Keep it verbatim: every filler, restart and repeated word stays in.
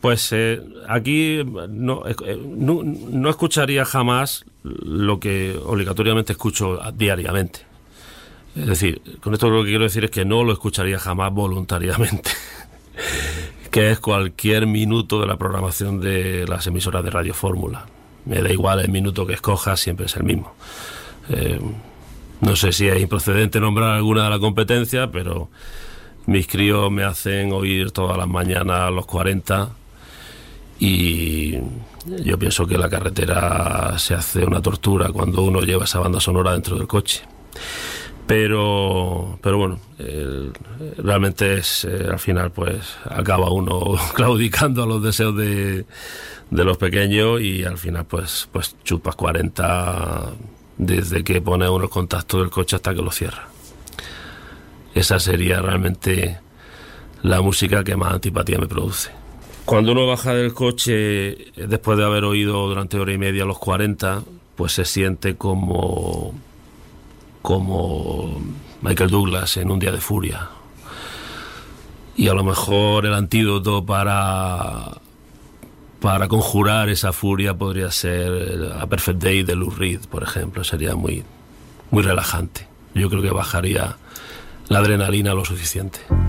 Pues eh, aquí no, eh, no, no escucharía jamás lo que obligatoriamente escucho diariamente. Es decir, con esto lo que quiero decir es que no lo escucharía jamás voluntariamente, que es cualquier minuto de la programación de las emisoras de Radio Fórmula. Me da igual el minuto que escoja, siempre es el mismo. Eh, no sé si es improcedente nombrar alguna de la competencia, pero mis críos me hacen oír todas las mañanas los cuarenta y yo pienso que la carretera se hace una tortura cuando uno lleva esa banda sonora dentro del coche. Pero, pero bueno, eh, realmente es, eh, al final pues acaba uno claudicando a los deseos de, de los pequeños y al final pues, pues chupas cuarenta desde que pone uno el contacto del coche hasta que lo cierra. Esa sería realmente la música que más antipatía me produce. Cuando uno baja del coche después de haber oído durante hora y media los cuarenta, pues se siente como, como Michael Douglas en Un día de furia. Y a lo mejor el antídoto para, para conjurar esa furia podría ser A Perfect Day de Lou Reed, por ejemplo. Sería muy, muy relajante. Yo creo que bajaría la adrenalina lo suficiente.